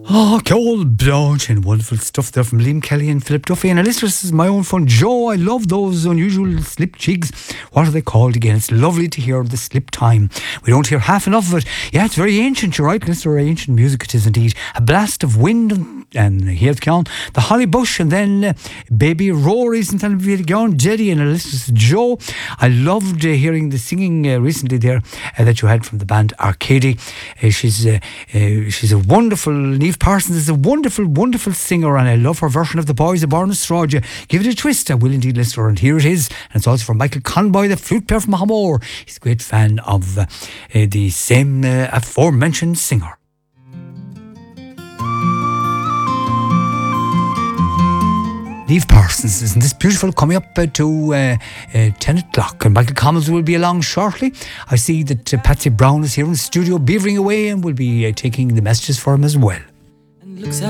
Oh, Cole Blanche and wonderful stuff there from Liam Kelly and Philip Duffy. And listeners, this is my own fun. Joe, I love those unusual slip jigs. What are they called again? It's lovely to hear the slip time. We don't hear half enough of it. Yeah, it's very ancient. You're right, listener. Ancient music it is indeed. A blast of wind and here it comes. The Holly Bush and then Baby Rory's and then Gone Jetty and listeners, Joe. I loved hearing the singing recently there that you had from the band Arcady. She's a wonderful. Niamh Parsons is a wonderful, wonderful singer, and I love her version of The Boys Are Born in Stráide. Give it a twist, I will indeed, listener. And here it is. And it's also from Michael Conboy, the flute player from Hamor. He's a great fan of the same aforementioned singer. Niamh Parsons, isn't this beautiful? Coming up to 10 o'clock, and Michael Collins will be along shortly. I see that Patsy Brown is here in the studio beavering away and will be taking the messages for him as well. And looks